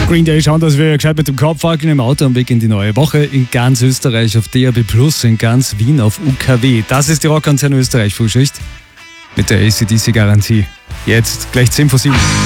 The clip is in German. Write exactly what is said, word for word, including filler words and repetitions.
Green Day schauen, dass wir gescheit mit dem Kopf wackeln im Auto am Weg in die neue Woche. In ganz Österreich auf D A B plus, in ganz Wien auf U K W. Das ist die Rockantenne Österreich Frühschicht mit der A C D C-Garantie. Jetzt gleich zehn vor sieben.